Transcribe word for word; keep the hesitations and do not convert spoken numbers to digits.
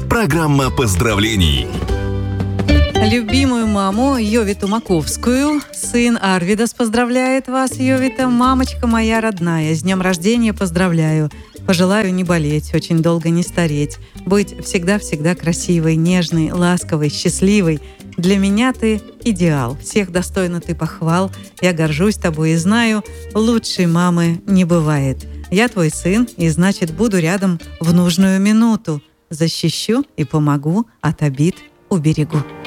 Программа поздравлений. Любимую маму Йовиту Маковскую сын Арвидас поздравляет вас, Йовита. Мамочка моя родная, с днем рождения поздравляю. Пожелаю не болеть, очень долго не стареть. Быть всегда-всегда красивой, нежной, ласковой, счастливой. Для меня ты идеал. Всех достойна ты похвал. Я горжусь тобой и знаю, лучшей мамы не бывает. Я твой сын, и значит, буду рядом в нужную минуту. Защищу и помогу, от обид уберегу.